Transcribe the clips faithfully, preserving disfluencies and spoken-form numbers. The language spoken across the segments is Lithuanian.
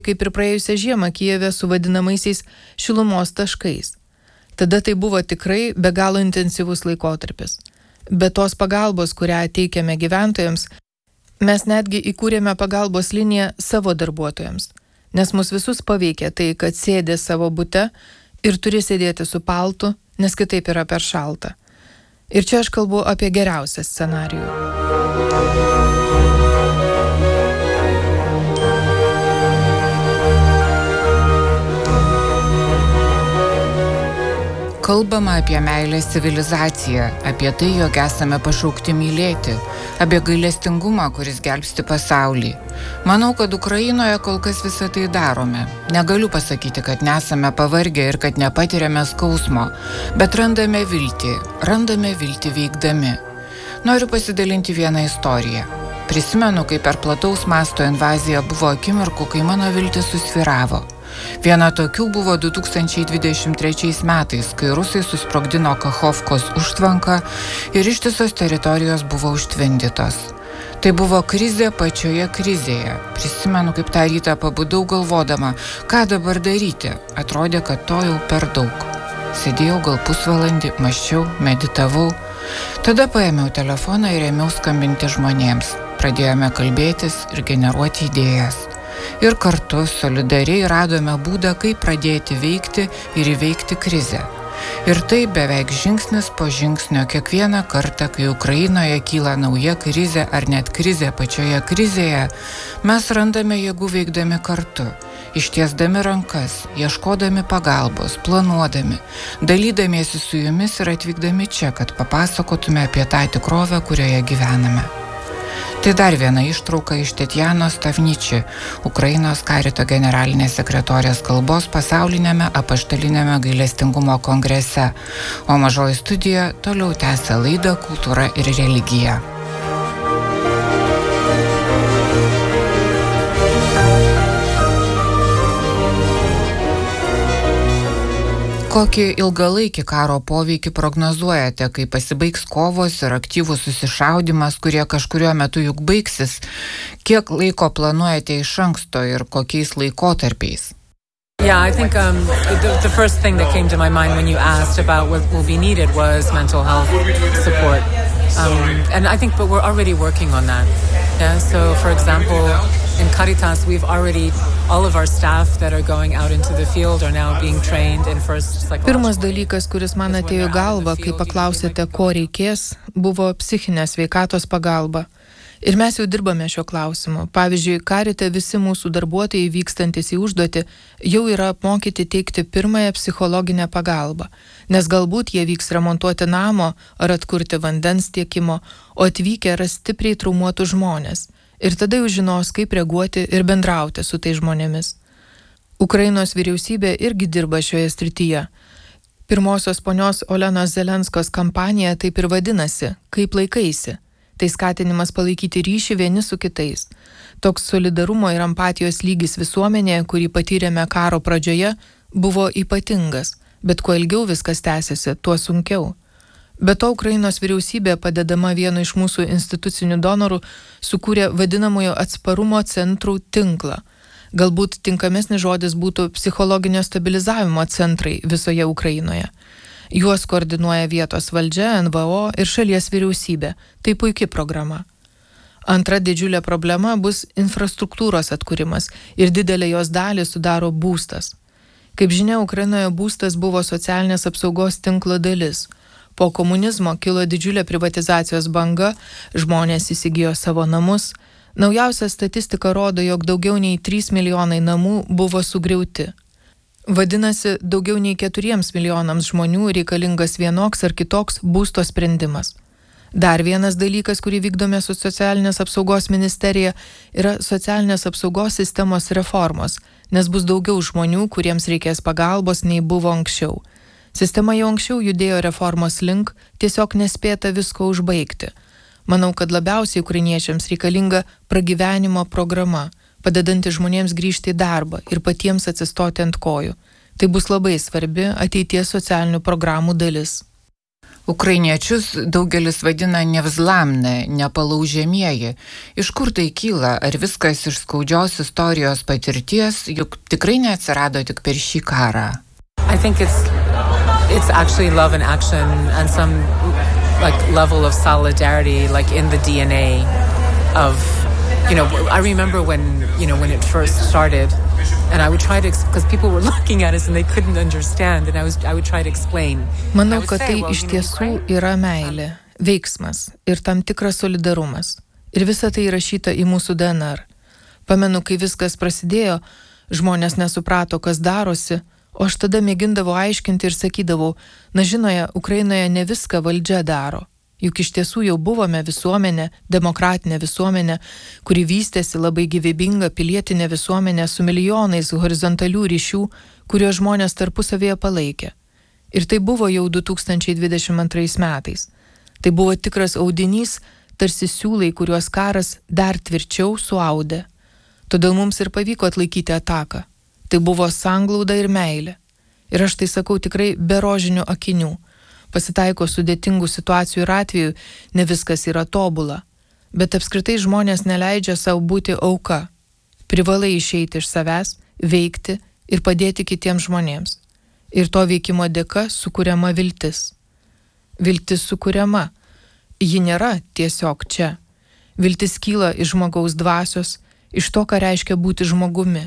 kaip ir praėjusią žiemą Kijeve su vadinamaisiais šilumos taškais. Tada tai buvo tikrai be galo intensyvus laikotarpis. Be tos pagalbos, kurią teikiame gyventojams, mes netgi įkūrėme pagalbos liniją savo darbuotojams, nes mus visus paveikė tai, kad sėdė savo bute ir turi sėdėti su paltu, nes kitaip yra per šalta. Ir čia aš kalbu apie geriausią scenarijų. Kalbama apie meilės civilizaciją, apie tai, jog esame pašaukti mylėti, apie gailestingumą, kuris gelbsti pasaulį. Manau, kad Ukrainoje kol kas visą tai darome. Negaliu pasakyti, kad nesame pavargę ir kad nepatiriame skausmo, bet randame viltį, randame viltį veikdami. Noriu pasidalinti vieną istoriją. Prisimenu, kai per plataus masto invaziją buvo akimirkų, kai mano viltis susvyravo. Viena tokių buvo du tūkstančiai dvidešimt trečiais metais, kai rusai susprogdino Kachovkos užtvanką ir ištisos teritorijos buvo užtvindytos. Tai buvo krizė pačioje krizėje. Prisimenu, kaip tą rytą pabudau galvodama, ką dabar daryti. Atrodė, kad to jau per daug. Sėdėjau gal pusvalandį, mąsčiau, meditavau. Tada paėmiau telefoną ir ėmiau skambinti žmonėms. Pradėjome kalbėtis ir generuoti idėjas. Ir kartu solidariai radome būdą, kaip pradėti veikti ir įveikti krizę. Ir tai beveik žingsnis po žingsnio kiekvieną kartą, kai Ukrainoje kyla nauja krizė ar net krizė pačioje krizėje, mes randame jėgų veikdami kartu, ištiesdami rankas, ieškodami pagalbos, planuodami, dalydamiesi su jumis ir atvykdami čia, kad papasakotume apie tą tikrovę, kurioje gyvename. Tai dar viena ištrauka iš Tetjanos Stavniči, Ukrainos karito generalinės sekretorės kalbos pasaulinėme apaštaliniame gailestingumo kongrese, o Mažoji studija toliau tęsia laidą Kultūra ir religija. Kokį ilgalaikį karo poveikį prognozuojate, kai pasibaigs kovos ir aktyvus susišaudimas, kurie kažkuriuo metu juk baigsis? Kiek laiko planuojate iš anksto ir kokiais laikotarpiais? Yeah, I think um, the, the first thing that came to my mind when you asked about what will be needed was mental health support. Um, and I think, but we're already working on that. Yeah, so for example, in Caritas, we've already, all of our staff that are going out into the field are now being trained in first psychological... Pirmas dalykas, kuris man atėjo į galvą, kai paklausėte, ko reikės, buvo psichinės sveikatos pagalba. Ir mes jau dirbame šio klausimu. Pavyzdžiui, Karite visi mūsų darbuotojai vykstantis į užduotį jau yra apmokyti teikti pirmąją psichologinę pagalbą, nes galbūt jie vyks remontuoti namo ar atkurti vandens tiekimo, o atvykę ras stipriai traumuotų žmonės. Ir tada jau žinos, kaip reaguoti ir bendrauti su tai žmonėmis. Ukrainos vyriausybė irgi dirba šioje srityje. Pirmosios ponios Olenos Zelenskos kampanija taip ir vadinasi – Kaip laikaisi. Tai skatinimas palaikyti ryšį vieni su kitais. Toks solidarumo ir empatijos lygis visuomenėje, kurį patyrėme karo pradžioje, buvo ypatingas, bet kuo ilgiau viskas tęsiasi, tuo sunkiau. Be to, Ukrainos vyriausybė, padedama vienu iš mūsų institucinių donorų, sukūrė vadinamojo atsparumo centrų tinklą. Galbūt tinkamesnis žodis būtų psichologinio stabilizavimo centrai visoje Ukrainoje. Juos koordinuoja vietos valdžia, N V O ir šalies vyriausybė. Tai puiki programa. Antra didžiulė problema bus infrastruktūros atkūrimas ir didelę jos dalį sudaro būstas. Kaip žinia, Ukrainoje būstas buvo socialinės apsaugos tinklo dalis. Po komunizmo kilo didžiulė privatizacijos banga, žmonės įsigijo savo namus. Naujausia statistika rodo, jog daugiau nei trys milijonai namų buvo sugriauti. Vadinasi, daugiau nei keturiems milijonams žmonių reikalingas vienoks ar kitoks būsto sprendimas. Dar vienas dalykas, kurį vykdome su socialinės apsaugos ministerija, yra socialinės apsaugos sistemos reformos, nes bus daugiau žmonių, kuriems reikės pagalbos, nei buvo anksčiau. Sistema jau anksčiau judėjo reformos link, tiesiog nespėta visko užbaigti. Manau, kad labiausiai ukrainiečiams reikalinga pragyvenimo programa, padedanti žmonėms grįžti į darbą ir patiems atsistoti ant kojų. Tai bus labai svarbi ateities socialinių programų dalis. Ukrainiečius daugelis vadina nevzlamne, nepalaužiamieji. Iš kur tai kyla? Ar viskas iš skaudžios istorijos patirties, juk tikrai neatsirado tik per šį karą? I think it's it's actually love in action and some like level of solidarity like in the D N A of, you know, I remember when, you know, when it first started. And I would try to, because people were looking at us and they couldn't understand, and I was, I would try to explain. Manau, kad tai iš tiesų yra meilė, veiksmas ir tam tikras solidarumas. Ir visa tai įrašyta į mūsų D N R. Pamenu, kai viskas prasidėjo, žmonės nesuprato, kas darosi, o aš tada mėgindavau aiškinti ir sakydavau, na žinoje, Ukrainoje ne viską valdžia daro. Juk iš tiesų jau buvome visuomenė, demokratinė visuomenė, kuri vystėsi labai gyvybinga pilietinė visuomenė su milijonais horizontalių ryšių, kuriuos žmonės tarpusavėje palaikė. Ir tai buvo jau du tūkstančiai dvidešimt antrais metais. Tai buvo tikras audinys, tarsi siūlai, kuriuos karas dar tvirčiau suaudė. Todėl mums ir pavyko atlaikyti ataką. Tai buvo sanglauda ir meilė. Ir aš tai sakau tikrai be rožinių akinių. Pasitaiko sudėtingų situacijų ir atvejų, ne viskas yra tobula. Bet apskritai žmonės neleidžia savo būti auka. Privalai išeiti iš savęs, veikti ir padėti kitiems žmonėms. Ir to veikimo dėka sukuriama viltis. Viltis sukuriama. Ji nėra tiesiog čia. Viltis kyla iš žmogaus dvasios, iš to, ką reiškia būti žmogumi.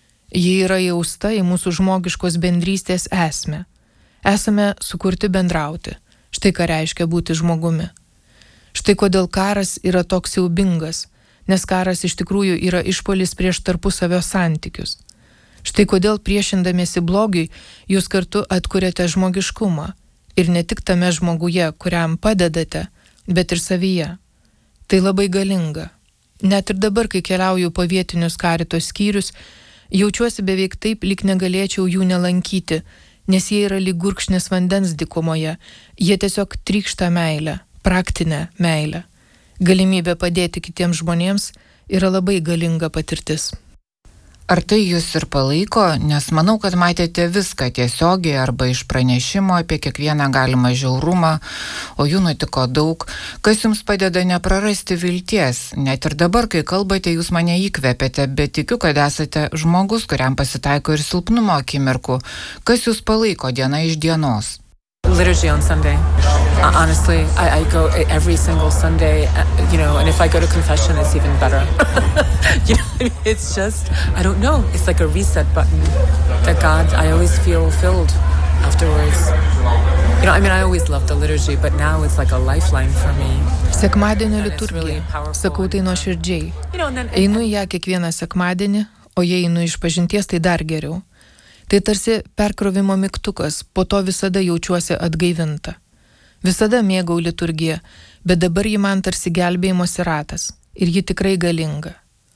Ji yra jausta į mūsų žmogiškos bendrystės esmę. Esame sukurti bendrauti. Štai ką reiškia būti žmogumi. Štai kodėl karas yra toks siaubingas, nes karas iš tikrųjų yra išpuolis prieš tarpusavio santykius. Štai kodėl priešindamiesi blogiui, jūs kartu atkuriate žmogiškumą. Ir ne tik tame žmoguje, kuriam padedate, bet ir savyje. Tai labai galinga. Net ir dabar, kai keliauju po vietinius karito skyrius, jaučiuosi beveik taip, lyg negalėčiau jų nelankyti, nes jie yra lyg gurkšnis vandens dykumoje. Jie tiesiog trykšta meilę, praktinę meilę. Galimybė padėti kitiems žmonėms yra labai galinga patirtis. Ar tai jūs ir palaiko? Nes manau, kad matėte viską tiesiogiai arba iš pranešimo apie kiekvieną galimą žiaurumą, o jų nutiko daug. Kas jums padeda neprarasti vilties? Net ir dabar, kai kalbate, jūs mane įkvėpėte, bet tikiu, kad esate žmogus, kuriam pasitaiko ir silpnumo akimirkų. Kas jūs palaiko diena iš dienos? Liturgy on Sunday. Uh, honestly, I, I go every single Sunday, uh, you know, and if I go to confession, it's even better. You know, it's just, I don't know, it's like a reset button that God, I always feel filled afterwards. You know, I mean, I always loved the liturgy, but now it's like a lifeline for me. Sekmadienio liturgija. Sakau tai nuoširdžiai. Einu į ją kiekvieną sekmadienį, o jei einu iš pažinties, tai dar geriau. Tai tarsi perkrovimo mygtukas, po to visada jaučiuosi atgaivinta. Visada mėgau liturgiją, bet dabar ji man tarsi gelbėjimosi ratas ir ji tikrai galinga.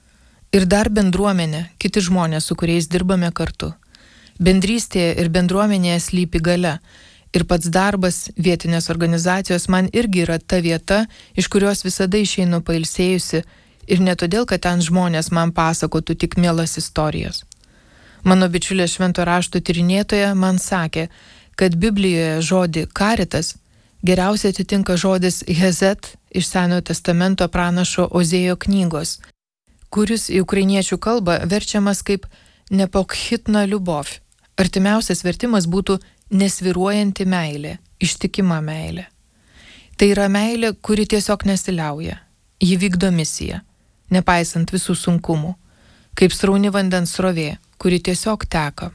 Ir dar bendruomenė, kiti žmonės, su kuriais dirbame kartu. Bendrystėje ir bendruomenėje slypi galia ir pats darbas, vietinės organizacijos man irgi yra ta vieta, iš kurios visada išeinu pailsėjusi ir ne todėl, kad ten žmonės man pasakotų tik mielas istorijas. Mano bičiulė švento rašto tyrinėtoja man sakė, kad Biblijoje žodį karitas geriausiai atitinka žodis hezet iš Senojo testamento pranašo Ozėjo knygos, kuris į ukrainiečių kalbą verčiamas kaip nepokhitna liubov. Artimiausias vertimas būtų nesvyruojanti meilė, ištikima meilė. Tai yra meilė, kuri tiesiog nesiliauja. Ji vykdo misiją, nepaisant visų sunkumų, kaip srauni vandens srovė, kuri tiesiog teka.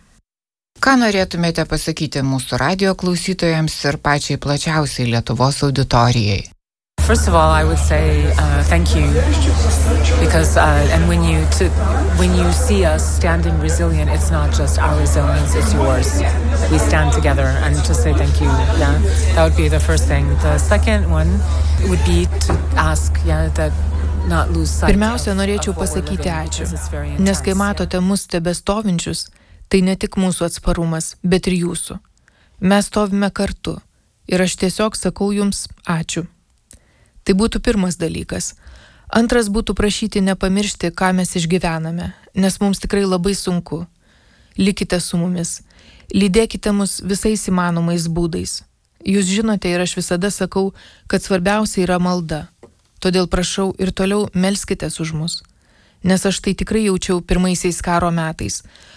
Ką norėtumėte pasakyti mūsų radijo klausytojams ir pačiai plačiausiai Lietuvos auditorijai? First of all, I would say uh, thank you, because uh, and when you to, when you see us standing resilient, it's not just our resilience, it's yours. We stand together, and just say thank you. Yeah, that would be the first thing. The second one would be to ask, yeah, that. Pirmiausia, norėčiau pasakyti ačiū, nes kai matote mus tebestovinčius, tai ne tik mūsų atsparumas, bet ir jūsų. Mes stovime kartu ir aš tiesiog sakau jums ačiū. Tai būtų pirmas dalykas. Antras būtų prašyti nepamiršti, ką mes išgyvename, nes mums tikrai labai sunku. Likite su mumis, lydėkite mus visais įmanomais būdais. Jūs žinote ir aš visada sakau, kad svarbiausia yra malda. Todėl prašau ir toliau melskitės už mus. Nes aš tai tikrai jaučiau pirmaisiais karo metais.